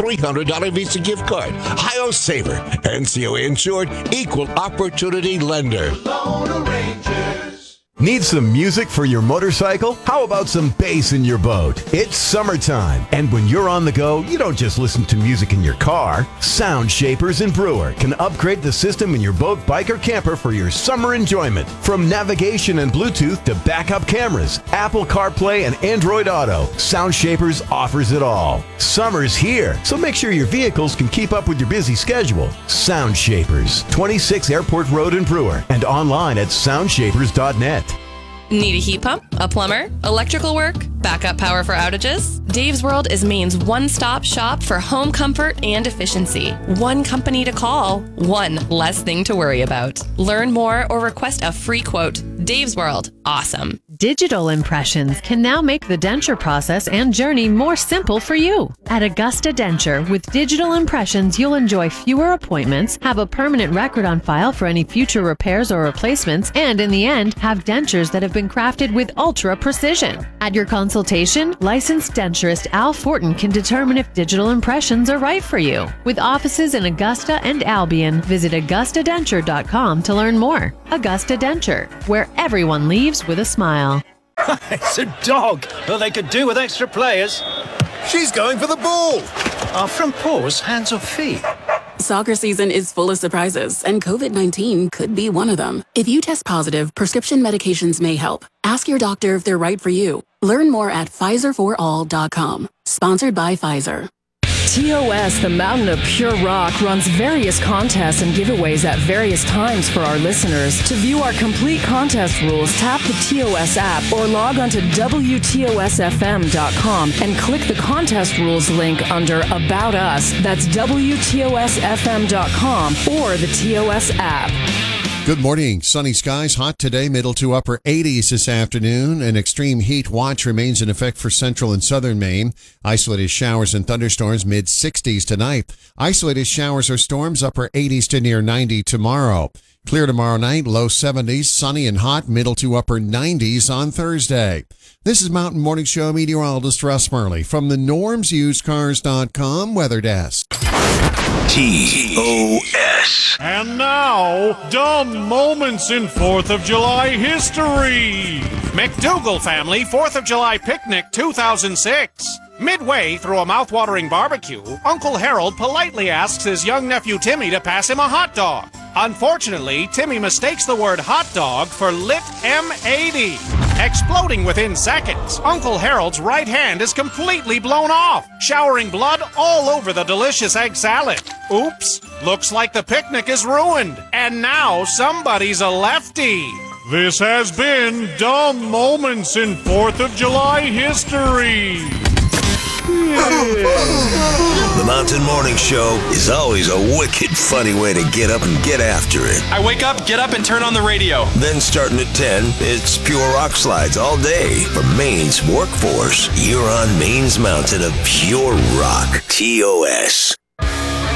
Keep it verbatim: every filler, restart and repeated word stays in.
three hundred dollars Visa gift card. Ohio Saver, N C O A insured, equal opportunity lender. Lone Rangers. Need some music for your motorcycle? How about some bass in your boat? It's summertime, and when you're on the go, you don't just listen to music in your car. Sound Shapers and Brewer can upgrade the system in your boat, bike, or camper for your summer enjoyment. From navigation and Bluetooth to backup cameras, Apple CarPlay, and Android Auto, Sound Shapers offers it all. Summer's here, so make sure your vehicles can keep up with your busy schedule. Sound Shapers, twenty-six Airport Road in Brewer, and online at sound shapers dot net. Need a heat pump, a plumber, electrical work, backup power for outages? Dave's World is Maine's one-stop shop for home comfort and efficiency. One company to call, one less thing to worry about. Learn more or request a free quote. Dave's World, awesome. Digital impressions can now make the denture process and journey more simple for you. At Augusta Denture, with digital impressions, you'll enjoy fewer appointments, have a permanent record on file for any future repairs or replacements, and in the end, have dentures that have been crafted with ultra precision. At your consultation, licensed denturist Al Fortin can determine if digital impressions are right for you. With offices in Augusta and Albion, visit augusta denture dot com to learn more. Augusta Denture, where everyone leaves with a smile. It's a dog. Well, they could do with extra players. She's going for the ball. Are front paws hands or feet? Soccer season is full of surprises, and COVID nineteen could be one of them. If you test positive, prescription medications may help. Ask your doctor if they're right for you. Learn more at Pfizer for all dot com. Sponsored by Pfizer. T O S, the Mountain of Pure Rock, runs various contests and giveaways at various times for our listeners. To view our complete contest rules, tap the T O S app or log on to W T O S F M dot com and click the contest rules link under About Us. That's W T O S F M dot com or the T O S app. Good morning. Sunny skies, hot today, middle to upper eighties this afternoon. An extreme heat watch remains in effect for central and southern Maine. Isolated showers and thunderstorms, mid sixties tonight. Isolated showers or storms, upper eighties to near ninety tomorrow. Clear tomorrow night, low seventies, sunny and hot, middle to upper nineties on Thursday. This is Mountain Morning Show meteorologist Russ Murley from the norms used cars dot com weather desk. T O S. And now, dumb moments in fourth of July history. McDougal family fourth of July picnic two thousand six. Midway through a mouth-watering barbecue, Uncle Harold politely asks his young nephew Timmy to pass him a hot dog. Unfortunately, Timmy mistakes the word hot dog for lit M eighty. Exploding within seconds, Uncle Harold's right hand is completely blown off, showering blood all over the delicious egg salad. Oops, looks like the picnic is ruined, and now somebody's a lefty. This has been Dumb Moments in fourth of July history. The Mountain Morning Show is always a wicked funny way to get up and get after it. I wake up, get up, and turn on the radio. Then starting at ten, it's Pure Rock Slides all day for Maine's workforce. You're on Maine's Mountain of Pure Rock. T O S.